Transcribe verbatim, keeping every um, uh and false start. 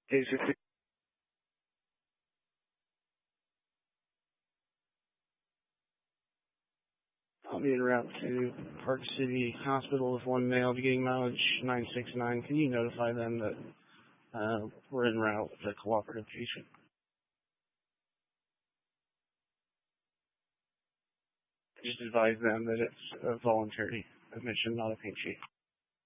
Is it I'll be en route to Park City Hospital with one male beginning mileage nine six nine. Can you notify them that uh, we're en route with a cooperative patient? Just advise them that it's a voluntary admission, not a pink sheet.